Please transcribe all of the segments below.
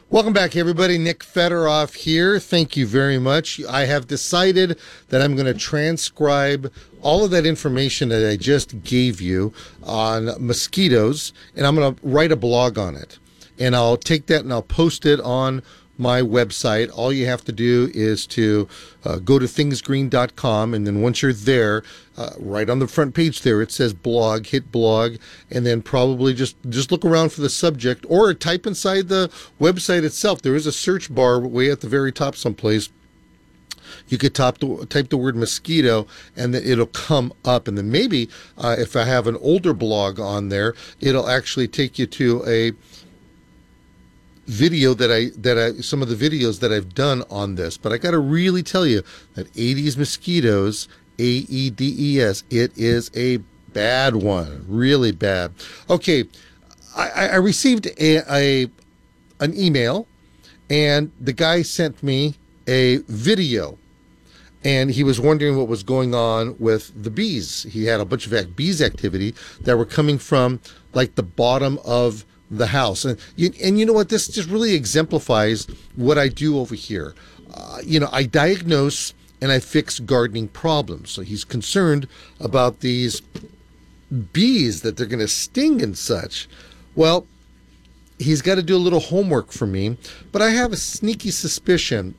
Welcome back, everybody. Nick Fedoroff here. Thank you very much. I have decided that I'm going to transcribe all of that information that I just gave you on mosquitoes, and I'm going to write a blog on it. And I'll take that and I'll post it on my website. All you have to do is to go to thingsgreen.com, and then once you're there, right on the front page there, it says blog, hit blog, and then probably just look around for the subject or type inside the website itself. There is a search bar way at the very top someplace. You could type the word mosquito, and then it'll come up. And then maybe if I have an older blog on there, it'll actually take you to a video some of the videos that I've done on this. But I got to really tell you that Aedes mosquitoes, AEDES, it is a bad one, really bad. Okay, I received an email, and the guy sent me a video, and he was wondering what was going on with the bees. He had a bunch of bees activity that were coming from like the bottom of the house. And you know what? This just really exemplifies what I do over here. I diagnose and I fix gardening problems. So he's concerned about these bees, that they're going to sting and such. Well, he's got to do a little homework for me, but I have a sneaky suspicion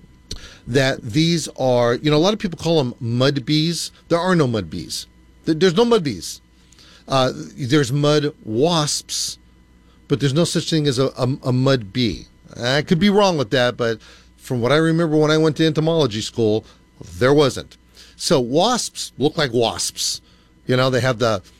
that these are, a lot of people call them mud bees. There are no mud bees. There's no mud bees. There's mud wasps, but there's no such thing as a mud bee. I could be wrong with that, but from what I remember when I went to entomology school, there wasn't. So wasps look like wasps. They have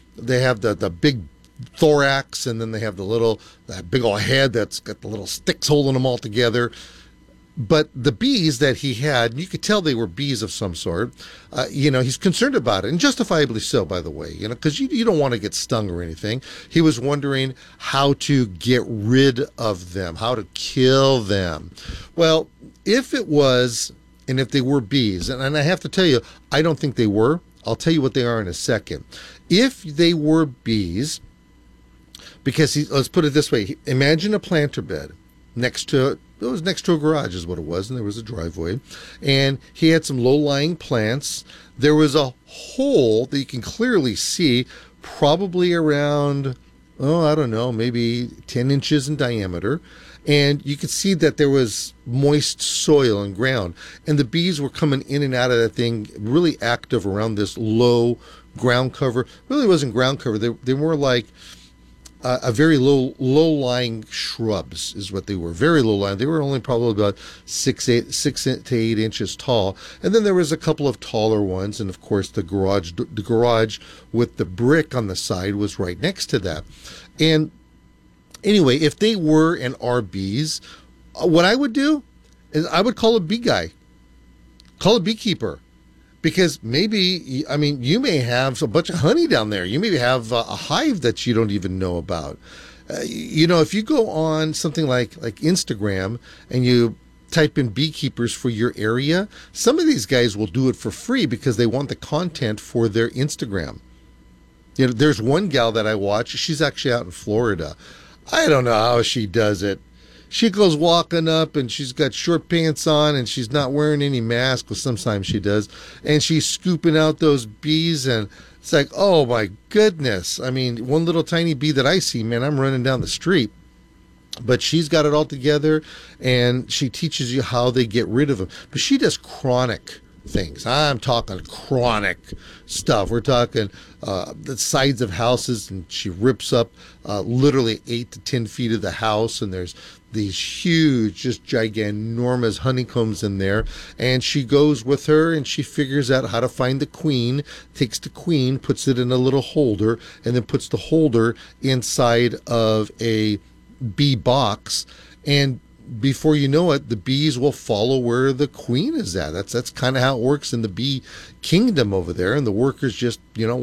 the big thorax, and then they have that big old head that's got the little sticks holding them all together. But the bees that he had, you could tell they were bees of some sort. He's concerned about it, and justifiably so, by the way, because you don't want to get stung or anything. He was wondering how to get rid of them, how to kill them. Well, if it was, and if they were bees, and I have to tell you, I don't think they were. I'll tell you what they are in a second. If they were bees, because let's put it this way, imagine a planter bed next to a garage is what it was, and there was a driveway, and he had some low-lying plants. There was a hole that you can clearly see, probably around, I don't know, maybe 10 inches in diameter, and you could see that there was moist soil and ground, and the bees were coming in and out of that thing, really active around this low ground cover. Really wasn't ground cover. They were like a very low-lying shrubs is what they were. Very low-lying. They were only probably about 6 to 8 inches tall. And then there was a couple of taller ones, and of course the garage with the brick on the side was right next to that. And anyway, if they were and are bees, what I would do is I would call a bee guy, call a beekeeper. Because maybe, you may have a bunch of honey down there. You maybe have a hive that you don't even know about. If you go on something like Instagram and you type in beekeepers for your area, some of these guys will do it for free because they want the content for their Instagram. There's one gal that I watch. She's actually out in Florida. I don't know how she does it. She goes walking up, and she's got short pants on, and she's not wearing any mask, but sometimes she does, and she's scooping out those bees, and it's like, oh my goodness. One little tiny bee that I see, man, I'm running down the street. But she's got it all together, and she teaches you how they get rid of them. But she does chronic things. I'm talking chronic stuff. We're talking the sides of houses, and she rips up literally 8 to 10 feet of the house, and there's these huge, just gigantormous honeycombs in there, and she goes with her and she figures out how to find the queen, takes the queen, puts it in a little holder, and then puts the holder inside of a bee box, and before you know it, the bees will follow where the queen is at. That's kind of how it works in the bee kingdom over there, and the workers just,